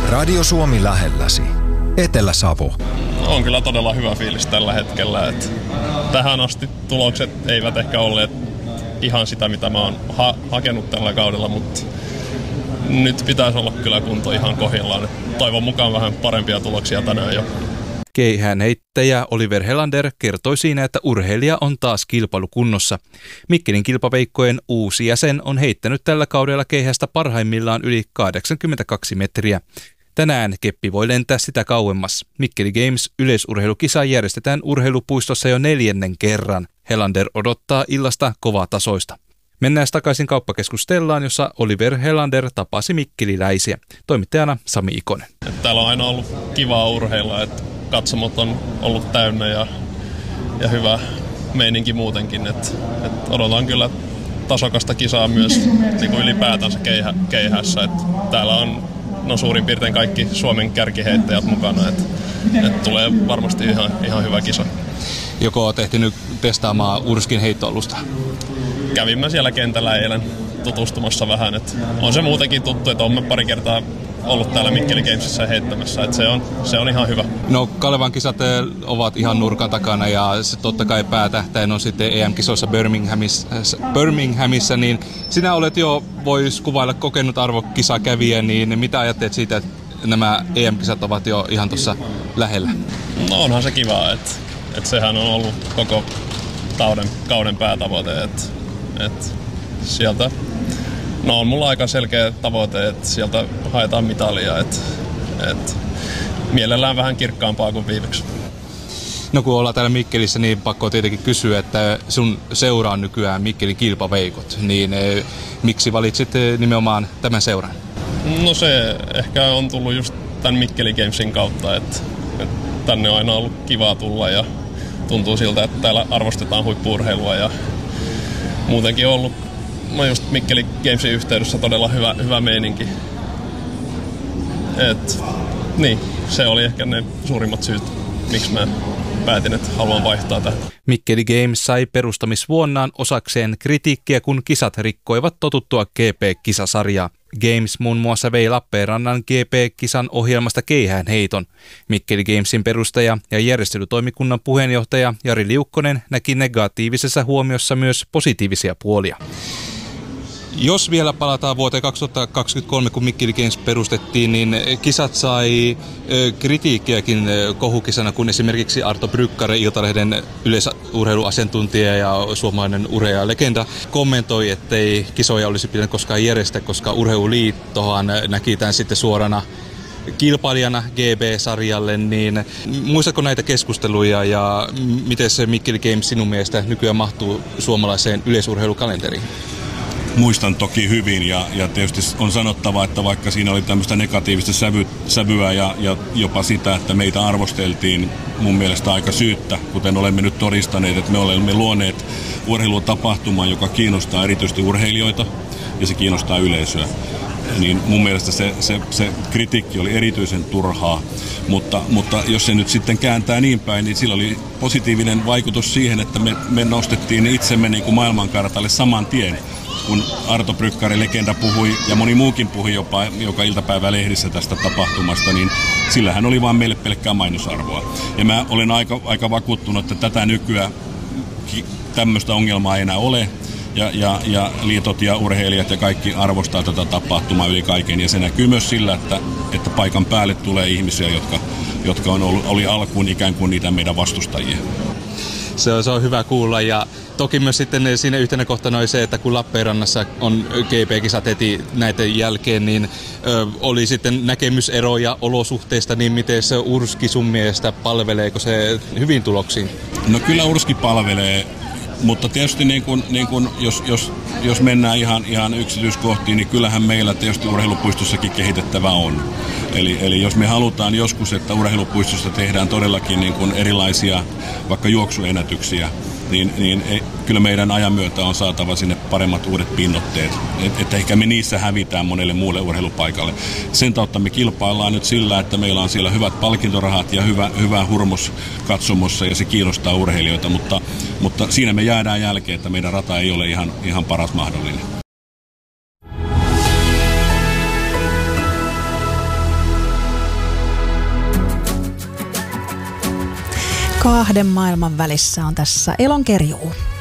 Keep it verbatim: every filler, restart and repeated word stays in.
Radio Suomi lähelläsi. Etelä-Savo. On kyllä todella hyvä fiilis tällä hetkellä. Että tähän asti tulokset eivät ehkä olleet ihan sitä, mitä mä oon ha- hakenut tällä kaudella, mutta nyt pitäisi olla kyllä kunto ihan kohdillaan. Toivon mukaan vähän parempia tuloksia tänään jo. Keihäänheittäjä Oliver Helander kertoi siinä, että urheilija on taas kilpailukunnossa. Mikkelin kilpaveikkojen uusi jäsen on heittänyt tällä kaudella keihästä parhaimmillaan yli kahdeksankymmentäkaksi metriä. Tänään keppi voi lentää sitä kauemmas. Mikkeli Games yleisurheilukisa järjestetään urheilupuistossa jo neljännen kerran. Helander odottaa illasta kovaa tasoista. Mennään takaisin kauppakeskus Stellaan, jossa Oliver Helander tapasi mikkeliläisiä. Toimittajana Sami Ikonen. Täällä on aina ollut kivaa urheilla, että katsomot on ollut täynnä ja, ja hyvä meininki muutenkin. Et, et odotan kyllä tasokasta kisaa myös niin kuin ylipäätänsä keihä, keihässä. Et täällä on no, suurin piirtein kaikki Suomen kärkiheittäjät mukana. Et, et tulee varmasti ihan, ihan hyvä kisa. Joko olet ehtinyt testaamaan Urskin heittoalusta? Kävimme siellä kentällä eilen tutustumassa vähän. Et on se muutenkin tuttu, että olemme pari kertaa ollut täällä Mikkeli Gamesissa heittämässä. Et se, on, se on ihan hyvä. No Kalevan kisat ovat ihan nurkan takana ja se totta kai päätähtäin on sitten E M-kisoissa Birminghamissa, Birminghamissa, niin sinä olet jo, vois kuvailla, kokenut arvokisakävijä, niin mitä ajattelet siitä, että nämä E M-kisat ovat jo ihan tuossa lähellä? No onhan se kiva, että et sehän on ollut koko kauden, kauden päätavoite, että et sieltä no on mulla aika selkeä tavoite, että sieltä haetaan mitalia, että et mielellään vähän kirkkaampaa kuin viimeksi. No kun ollaan täällä Mikkelissä, niin pakko tietenkin kysyä, että sun seura on nykyään Mikkelin kilpaveikot, niin e, miksi valitsit nimenomaan tämän seuran? No se ehkä on tullut just tämän Mikkeli Gamesin kautta, että, että tänne on aina ollut kivaa tulla ja tuntuu siltä, että täällä arvostetaan huippu-urheilua ja muutenkin on ollut no just Mikkeli Gamesin yhteydessä todella hyvä, hyvä meininki. Et, niin, se oli ehkä ne suurimmat syyt, miksi mä päätin, että haluan vaihtaa tähän. Mikkeli Games sai perustamisvuonnaan osakseen kritiikkiä, kun kisat rikkoivat totuttua G P-kisasarjaa. Games muun muassa vei Lappeenrannan G P-kisan ohjelmasta keihäänheiton. Mikkeli Gamesin perustaja ja järjestelytoimikunnan puheenjohtaja Jari Liukkonen näki negatiivisessa huomiossa myös positiivisia puolia. Jos vielä palataan vuoteen kaksituhattakaksikymmentäkolme, kun Mikkeli Games perustettiin, niin kisat sai kritiikkiäkin kohukisana, kun esimerkiksi Arto Brykkare, Iltalehden yleisurheiluasiantuntija ja suomalainen urheilijalegenda, kommentoi, ettei kisoja olisi pitänyt koskaan järjestää, koska Urheiluliittohan näki tämän sitten suorana kilpailijana G B-sarjalle, niin muistatko näitä keskusteluja ja miten se Mikkeli Games sinun mielestä nykyään mahtuu suomalaiseen yleisurheilukalenteriin? Muistan toki hyvin ja, ja tietysti on sanottava, että vaikka siinä oli tämmöistä negatiivista sävy, sävyä ja, ja jopa sitä, että meitä arvosteltiin mun mielestä aika syyttä, kuten olemme nyt todistaneet, että me olemme luoneet urheilutapahtuman, joka kiinnostaa erityisesti urheilijoita ja se kiinnostaa yleisöä. Niin mun mielestä se, se, se kritiikki oli erityisen turhaa, mutta, mutta jos se nyt sitten kääntää niin päin, niin sillä oli positiivinen vaikutus siihen, että me, me nostettiin itsemme niin kuin maailmankartalle saman tien. Kun Arto Brykkari, legenda, puhui ja moni muukin puhui jopa joka iltapäivä lehdissä tästä tapahtumasta, niin sillähän oli vaan meille pelkkää mainosarvoa. Ja mä olen aika, aika vakuuttunut, että tätä nykyään tämmöistä ongelmaa ei enää ole. Ja, ja, ja liitot ja urheilijat ja kaikki arvostaa tätä tapahtumaa yli kaiken. Ja se näkyy myös sillä, että, että paikan päälle tulee ihmisiä, jotka, jotka on ollut, oli alkuun ikään kuin niitä meidän vastustajia. Se on, se on hyvä kuulla ja toki myös sitten siinä yhtenä kohtana oli se, että kun Lappeenrannassa on G P-kisat heti näiden jälkeen, niin ö, oli sitten näkemyseroja olosuhteista, niin miten se Urski sun mielestä palveleeko se hyvin tuloksiin? No kyllä Urski palvelee, mutta tietysti niin kun, niin kun, jos, jos, jos mennään ihan, ihan yksityiskohtiin, niin kyllähän meillä tietysti urheilupuistossakin kehitettävä on. Eli, eli jos me halutaan joskus, että urheilupuistossa tehdään todellakin niin kun erilaisia vaikka juoksuennätyksiä, niin, niin ei, kyllä meidän ajan myötä on saatava sinne paremmat uudet pinnotteet. Että et ehkä me niissä hävitään monelle muulle urheilupaikalle. Sen tautta me kilpaillaan nyt sillä, että meillä on siellä hyvät palkintorahat ja hyvä, hyvä hurmos katsomossa ja se kiinnostaa urheilijoita, mutta, mutta siinä me jäädään jälkeen, että meidän rata ei ole ihan, ihan paras mahdollinen. Kahden maailman välissä on tässä Elonkerjuu.